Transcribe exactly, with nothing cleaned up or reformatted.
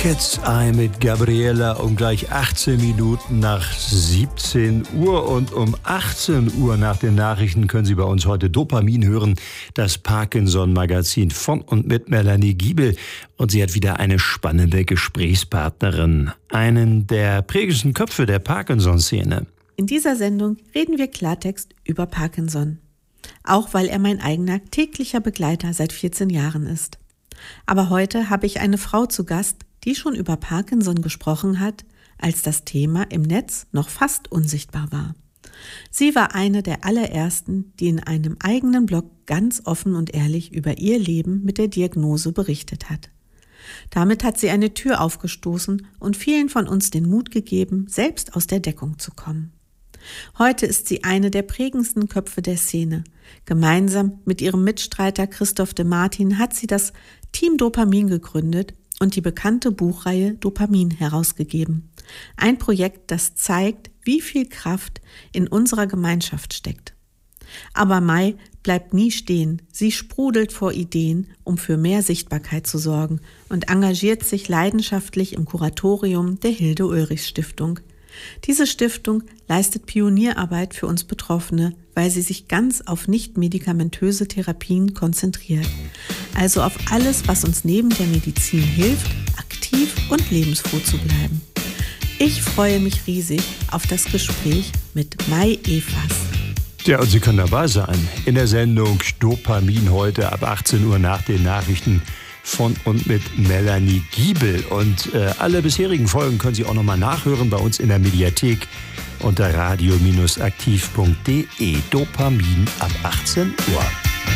Cat's Eye mit Gabriella um gleich achtzehn Minuten nach siebzehn Uhr. Und um achtzehn Uhr nach den Nachrichten können Sie bei uns heute Dopamin hören, das Parkinson-Magazin von und mit Melanie Giebel. Und sie hat wieder eine spannende Gesprächspartnerin, einen der prägendsten Köpfe der Parkinson-Szene. In dieser Sendung reden wir Klartext über Parkinson. Auch weil er mein eigener täglicher Begleiter seit vierzehn Jahren ist. Aber heute habe ich eine Frau zu Gast, die schon über Parkinson gesprochen hat, als das Thema im Netz noch fast unsichtbar war. Sie war eine der allerersten, die in einem eigenen Blog ganz offen und ehrlich über ihr Leben mit der Diagnose berichtet hat. Damit hat sie eine Tür aufgestoßen und vielen von uns den Mut gegeben, selbst aus der Deckung zu kommen. Heute ist sie eine der prägendsten Köpfe der Szene. Gemeinsam mit ihrem Mitstreiter Christoph de Martin hat sie das Team Dopamin gegründet und die bekannte Buchreihe Dopamin herausgegeben. Ein Projekt, das zeigt, wie viel Kraft in unserer Gemeinschaft steckt. Aber Mai bleibt nie stehen. Sie sprudelt vor Ideen, um für mehr Sichtbarkeit zu sorgen und engagiert sich leidenschaftlich im Kuratorium der Hilde-Ulrichs-Stiftung. Diese Stiftung leistet Pionierarbeit für uns Betroffene, weil sie sich ganz auf nicht-medikamentöse Therapien konzentriert. Also auf alles, was uns neben der Medizin hilft, aktiv und lebensfroh zu bleiben. Ich freue mich riesig auf das Gespräch mit Mai Evers. Ja, und Sie können dabei sein in der Sendung Dopamin heute ab achtzehn Uhr nach den Nachrichten von und mit Melanie Giebel. Und äh, alle bisherigen Folgen können Sie auch nochmal nachhören bei uns in der Mediathek unter radio Bindestrich aktiv Punkt de. Dopamin ab achtzehn Uhr.